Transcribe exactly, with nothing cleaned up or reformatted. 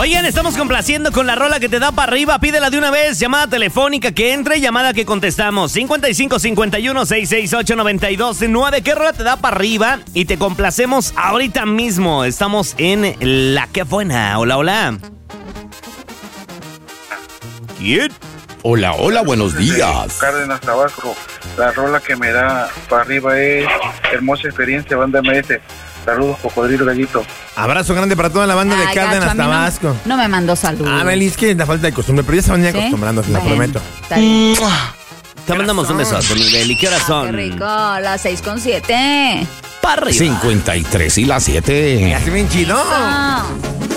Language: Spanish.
Oigan, estamos complaciendo con la rola que te da para arriba. Pídela de una vez. Llamada telefónica que entre, llamada que contestamos. cincuenta y cinco cincuenta y uno sesenta y seis ocho noventa y dos nueve. ¿Qué rola te da para arriba? Y te complacemos ahorita mismo. Estamos en La Que Buena. Hola, hola. ¿Quién? Hola, hola, buenos días. Cárdenas, Tabasco. La rola que me da para arriba es Hermosa Experiencia, banda M S. Saludos, Cocodrilo Gallito. Abrazo grande para toda la banda Ay, de Cárdenas, gacho, a mí no- Tabasco. No, me mandó saludos. Ah, Meli, es que la falta de costumbre, pero ya se van a ir ¿Sí? acostumbrando, se lo Bueno, prometo. está bien. Te mandamos un beso, mi Beli. ¿Qué horas Ah, son? qué rico, las seis con siete. Para arriba. cincuenta y tres y las siete. Ya se ven chido. Ah.